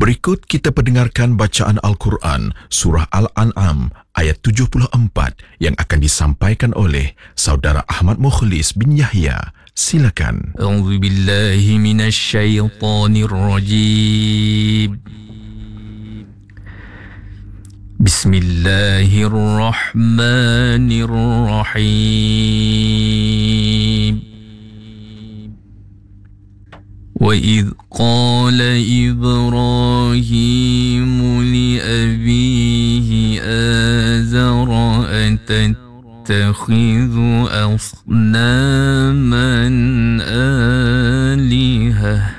Berikut kita pendengarkan bacaan Al-Quran Surah Al-An'am ayat 74 yang akan disampaikan oleh Saudara Ahmad Mukhlis bin Yahya. Silakan. A'udzu billahi minasy syaithanir rajim. Bismillahirrahmanirrahim. وَإِذْ قَالَ إِبْرَاهِيمُ لِأَبِيهِ آزَرَ أَتَتَّخِذُ أَصْنَامًا آلِهَةً